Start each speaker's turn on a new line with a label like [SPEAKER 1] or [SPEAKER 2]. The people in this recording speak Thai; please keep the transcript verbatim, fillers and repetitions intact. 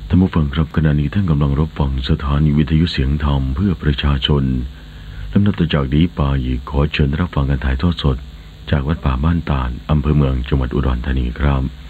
[SPEAKER 1] ท่านผู้ฟังครับขณะนี้ท่านกำลังรับฟังสถานีวิทยุเสียงธรรมเพื่อประชาชนลำดับต่อจากนี้ไปขอเชิญรับฟังการถ่ายทอดสดจากวัดป่าบ้านตาลอำเภอเมืองจังหวัดอุดรธานีครับ